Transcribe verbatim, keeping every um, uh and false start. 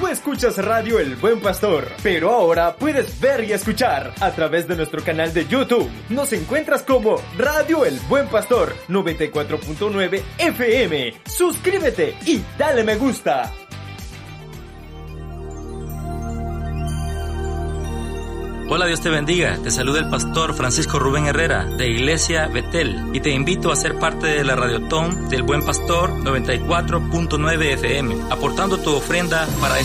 Tú escuchas Radio El Buen Pastor, pero ahora puedes ver y escuchar a través de nuestro canal de YouTube. Nos encuentras como Radio El Buen Pastor noventa y cuatro punto nueve F M. Suscríbete y dale me gusta. Hola, Dios te bendiga. Te saluda el pastor Francisco Rubén Herrera de Iglesia Betel y te invito a ser parte de la Radiotón del Buen Pastor noventa y cuatro punto nueve F M, aportando tu ofrenda para